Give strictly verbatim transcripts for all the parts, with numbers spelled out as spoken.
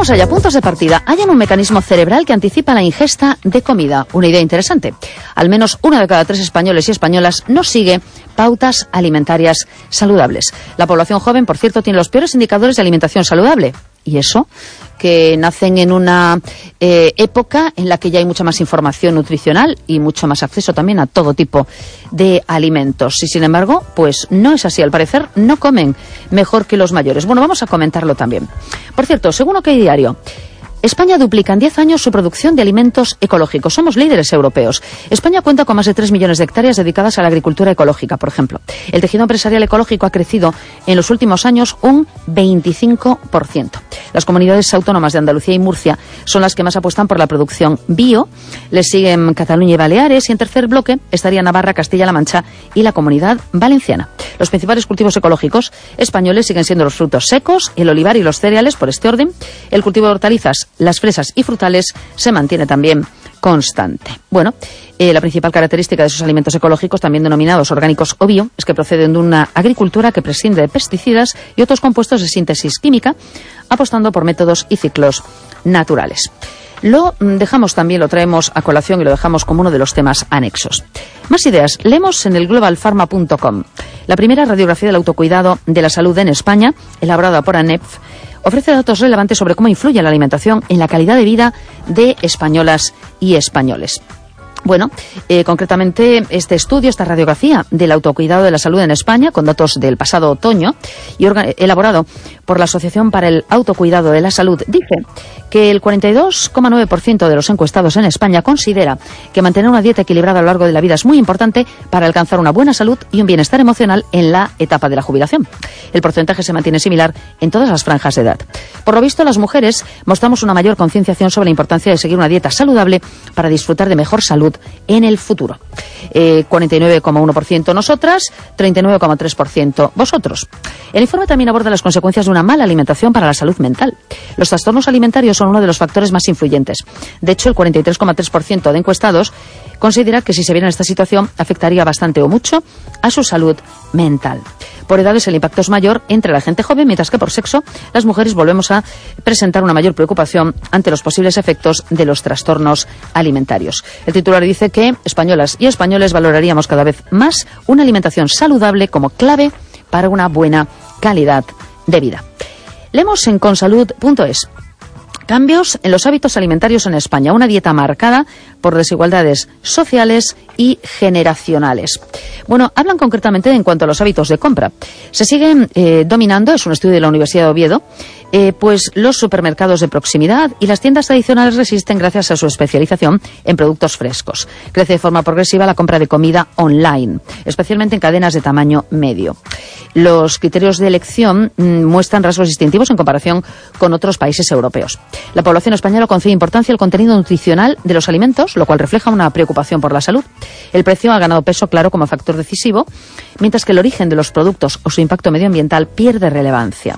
Vamos allá, puntos de partida. Hallan un mecanismo cerebral que anticipa la ingesta de comida. Una idea interesante. Al menos uno de cada tres españoles y españolas no sigue pautas alimentarias saludables. La población joven, por cierto, tiene los peores indicadores de alimentación saludable. ¿Y eso? Que nacen en una eh, época en la que ya hay mucha más información nutricional y mucho más acceso también a todo tipo de alimentos. Y sin embargo, pues no es así. Al parecer, no comen mejor que los mayores. Bueno, vamos a comentarlo también. Por cierto, según OK Diario, España duplica en diez años su producción de alimentos ecológicos. Somos líderes europeos. España cuenta con más de tres millones de hectáreas dedicadas a la agricultura ecológica, por ejemplo. El tejido empresarial ecológico ha crecido en los últimos años un veinticinco por ciento. Las comunidades autónomas de Andalucía y Murcia son las que más apuestan por la producción bio. Les siguen Cataluña y Baleares, y en tercer bloque estaría Navarra, Castilla-La Mancha y la Comunidad Valenciana. Los principales cultivos ecológicos españoles siguen siendo los frutos secos, el olivar y los cereales, por este orden. El cultivo de hortalizas, las fresas y frutales se mantiene también constante. Bueno, eh, la principal característica de esos alimentos ecológicos, también denominados orgánicos o bio, es que proceden de una agricultura que prescinde de pesticidas y otros compuestos de síntesis química, apostando por métodos y ciclos naturales. Lo dejamos también, lo traemos a colación y lo dejamos como uno de los temas anexos. Más ideas, leemos en el global pharma punto com. La primera radiografía del autocuidado de la salud en España, elaborada por ANEF, ofrece datos relevantes sobre cómo influye la alimentación en la calidad de vida de españolas y españoles. Bueno, eh, concretamente este estudio, esta radiografía del autocuidado de la salud en España, con datos del pasado otoño y elaborado por la Asociación para el Autocuidado de la Salud, dice que el cuarenta y dos coma nueve por ciento de los encuestados en España considera que mantener una dieta equilibrada a lo largo de la vida es muy importante para alcanzar una buena salud y un bienestar emocional en la etapa de la jubilación. El porcentaje se mantiene similar en todas las franjas de edad. Por lo visto, las mujeres mostramos una mayor concienciación sobre la importancia de seguir una dieta saludable para disfrutar de mejor salud en el futuro. Eh, cuarenta y nueve coma uno por ciento nosotras, treinta y nueve coma tres por ciento vosotros. El informe también aborda las consecuencias de una mala alimentación para la salud mental. Los trastornos alimentarios son uno de los factores más influyentes. De hecho, el cuarenta y tres coma tres por ciento de encuestados considera que si se viera en esta situación afectaría bastante o mucho a su salud mental. Por edades el impacto es mayor entre la gente joven, mientras que por sexo las mujeres volvemos a presentar una mayor preocupación ante los posibles efectos de los trastornos alimentarios. El titular dice que españolas y españoles valoraríamos cada vez más una alimentación saludable como clave para una buena calidad de vida. Leemos en consalud punto es. Cambios en los hábitos alimentarios en España, una dieta marcada por desigualdades sociales y generacionales. Bueno, hablan concretamente en cuanto a los hábitos de compra. Se siguen eh, dominando, es un estudio de la Universidad de Oviedo, eh, pues los supermercados de proximidad y las tiendas tradicionales resisten gracias a su especialización en productos frescos. Crece de forma progresiva la compra de comida online, especialmente en cadenas de tamaño medio. Los criterios de elección mmm, muestran rasgos distintivos en comparación con otros países europeos. La población española concede importancia al contenido nutricional de los alimentos, lo cual refleja una preocupación por la salud. El precio ha ganado peso claro como factor decisivo, mientras que el origen de los productos o su impacto medioambiental pierde relevancia.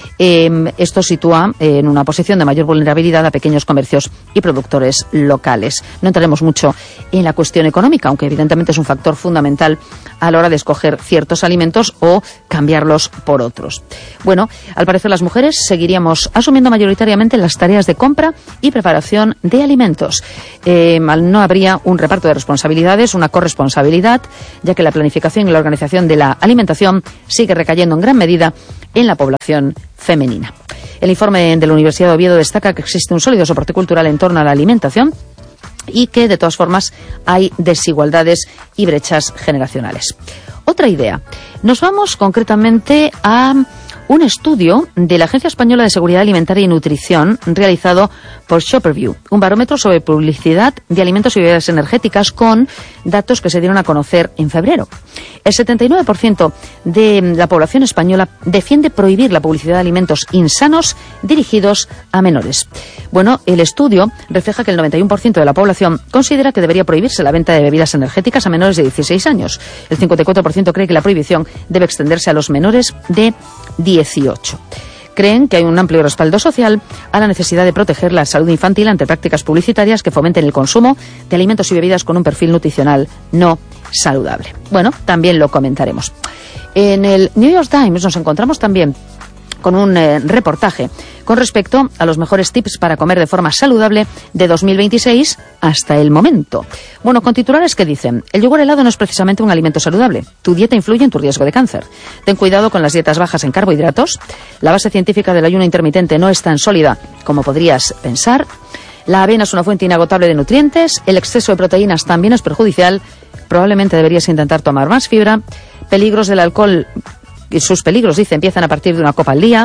Eh, esto sitúa eh, en una posición de mayor vulnerabilidad a pequeños comercios y productores locales. No entraremos mucho en la cuestión económica, aunque evidentemente es un factor fundamental a la hora de escoger ciertos alimentos o cambiarlos por otros. Bueno, al parecer las mujeres seguiríamos asumiendo mayoritariamente las tareas de compra y preparación de alimentos. Eh, no habría un reparto de responsabilidades, una corresponsabilidad, ya que la planificación y la organización de la alimentación sigue recayendo en gran medida en la población femenina. El informe de la Universidad de Oviedo destaca que existe un sólido soporte cultural en torno a la alimentación y que, de todas formas, hay desigualdades y brechas generacionales. Otra idea. Nos vamos concretamente a un estudio de la Agencia Española de Seguridad Alimentaria y Nutrición realizado por Shopperview, un barómetro sobre publicidad de alimentos y bebidas energéticas con datos que se dieron a conocer en febrero. El setenta y nueve por ciento de la población española defiende prohibir la publicidad de alimentos insanos dirigidos a menores. Bueno, el estudio refleja que el noventa y uno por ciento de la población considera que debería prohibirse la venta de bebidas energéticas a menores de dieciséis años. El cincuenta y cuatro por ciento cree que la prohibición debe extenderse a los menores de dieciocho. Creen que hay un amplio respaldo social a la necesidad de proteger la salud infantil ante prácticas publicitarias que fomenten el consumo de alimentos y bebidas con un perfil nutricional no saludable. Bueno, también lo comentaremos. En el New York Times nos encontramos también con un eh, reportaje con respecto a los mejores tips para comer de forma saludable de dos mil veintiséis hasta el momento. Bueno, con titulares que dicen: el yogur helado no es precisamente un alimento saludable. Tu dieta influye en tu riesgo de cáncer. Ten cuidado con las dietas bajas en carbohidratos. La base científica del ayuno intermitente no es tan sólida como podrías pensar. La avena es una fuente inagotable de nutrientes. El exceso de proteínas también es perjudicial. Probablemente deberías intentar tomar más fibra. Peligros del alcohol. Sus peligros, dice, empiezan a partir de una copa al día.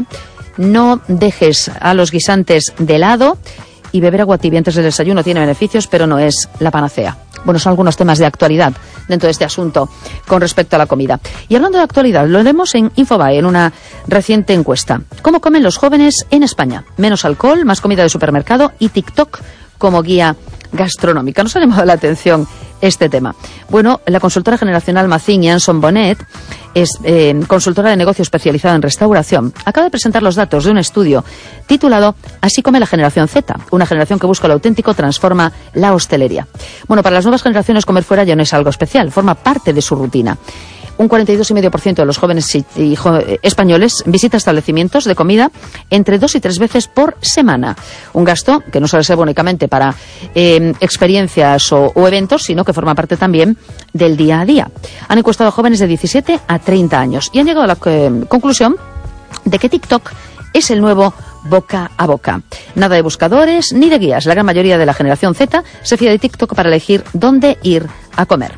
No dejes a los guisantes de lado. Y beber agua tibia antes del desayuno tiene beneficios, pero no es la panacea. Bueno, son algunos temas de actualidad dentro de este asunto con respecto a la comida. Y hablando de actualidad, lo vemos en Infobae, en una reciente encuesta. ¿Cómo comen los jóvenes en España? Menos alcohol, más comida de supermercado y TikTok como guía gastronómica. Nos ha llamado la atención este tema. Bueno, la consultora generacional Mazin y Anson Bonnet, es eh, consultora de negocio especializada en restauración, acaba de presentar los datos de un estudio titulado Así come la generación Z, una generación que busca lo auténtico, transforma la hostelería. Bueno, para las nuevas generaciones comer fuera ya no es algo especial, forma parte de su rutina. Un cuarenta y dos coma cinco por ciento de los jóvenes y, y, jo, españoles visita establecimientos de comida entre dos y tres veces por semana. Un gasto que no suele ser únicamente para eh, experiencias o, o eventos, sino que forma parte también del día a día. Han encuestado a jóvenes de diecisiete a treinta años y han llegado a la eh, conclusión de que TikTok es el nuevo boca a boca. Nada de buscadores ni de guías. La gran mayoría de la generación Z se fía de TikTok para elegir dónde ir a comer.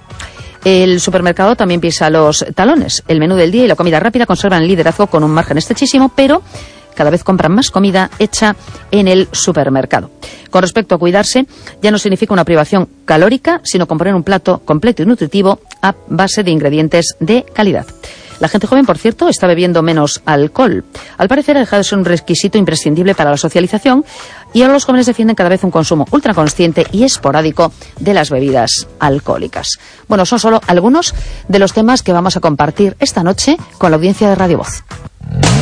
El supermercado también pisa los talones. El menú del día y la comida rápida conservan el liderazgo con un margen estrechísimo, pero cada vez compran más comida hecha en el supermercado. Con respecto a cuidarse, ya no significa una privación calórica, sino componer un plato completo y nutritivo a base de ingredientes de calidad. La gente joven, por cierto, está bebiendo menos alcohol. Al parecer ha dejado de ser un requisito imprescindible para la socialización y ahora los jóvenes defienden cada vez un consumo ultraconsciente y esporádico de las bebidas alcohólicas. Bueno, son solo algunos de los temas que vamos a compartir esta noche con la audiencia de Radio Voz.